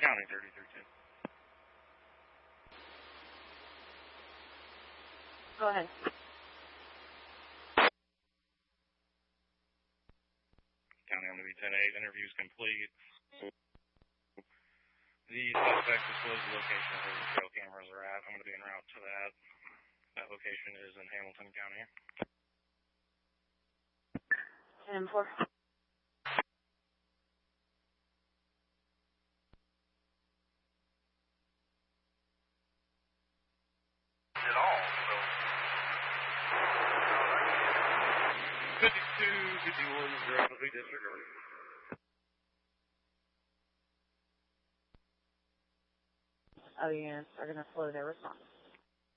County 33-2. Go ahead. County on the B10-8, interview's complete. The suspect disclosed the location of where the trail cameras are at. I'm going to be en route to that. That location is in Hamilton County. 10-4. At all, so. 52-51, directly disregarded. Other units are going to slow their response.